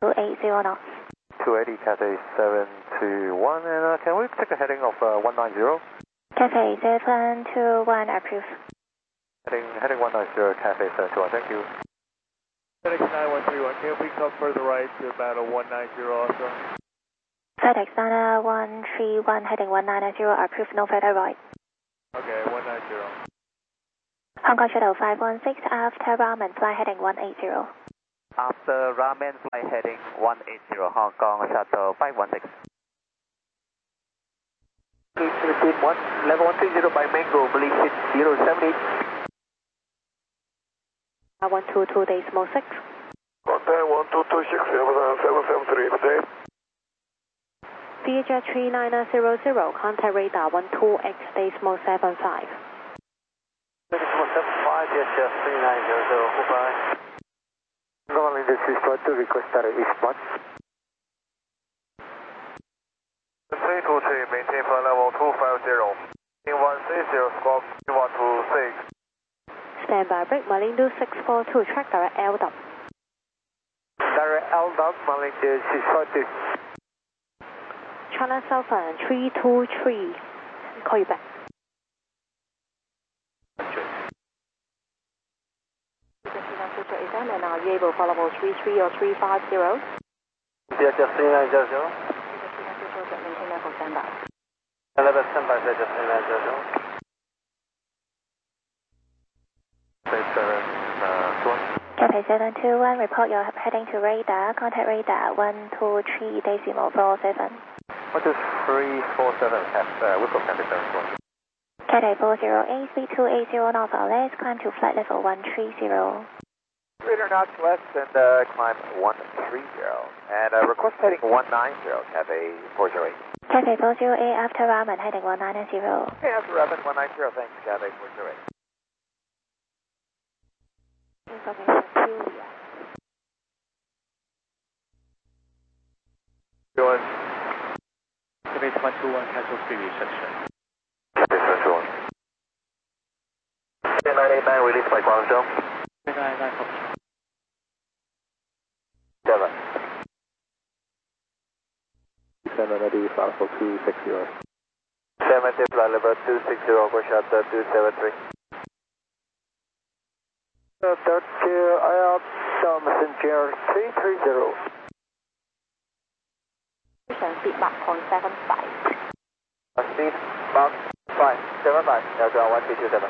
280 knots. 280, Cathay 721, and can we take a heading of 190? Cathay 721, approved. Heading 190, Cathay 721, thank you. FedEx 9131, can we come further right to about a 190 also? FedEx 9131, heading 190, approved, no further right. Okay, 190. Hong Kong Shuttle 516, after Ramen, fly heading 180. After Ramen, flight heading 180, Hong Kong Shuttle 516. Philippine 1, level 130 by Mango, Malaysia 078. 122 decimal 6. Contact 1226, 773, same. VHR 3900, contact radar 12X decimal 75. Decimal 75, VHR 3900, goodbye. Calling this is to request that response. 323, maintain flight level 250. In 160, squawk 126. Stand by break, Malindu 642, track direct LW. Direct LW, Malaysia 642. China Southern 323, call you back. And are you able to follow 33 or 350? VHR 3900. Maintain level standby. Level standby, VHR 3900. Cathay 721, report your heading to radar, contact radar 123 decimal 47. 12347, Whipple Cathay 721. Cathay 408, speed 280 knots or less, climb to flight level 130. 300 knots less and climb 130. And request heading 190, Cathay 408. Cathay 408, after Ramen, heading 190. Okay, after Ramen 190, thanks, Cathay 408. Information Julia. Going. Cathay 121, cancel previous section. Cathay 721. 989, release by Guangzhou. 999, copy. 7. 780, flight level 260. 70, flight level 260, over shuttle 273. Third chair, IR, messenger 330. Speed mark 0.75. Speed mark 575, Delta 1327.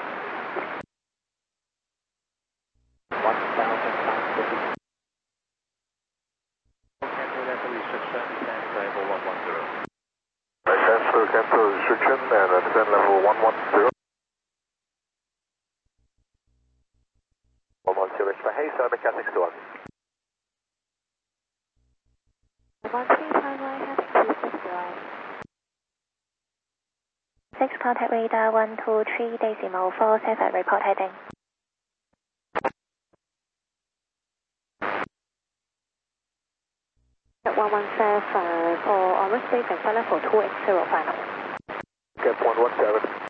1,550. Cancel restriction, descend level 110. Cancel restriction and descend level 110. 110, Richmond. Hey, Southern Cat 61. 13 Taiwan, heading 260. 6, contact radar 123 decimal 47, report heading. At 117 for on station, flight level 280 final. Get 117.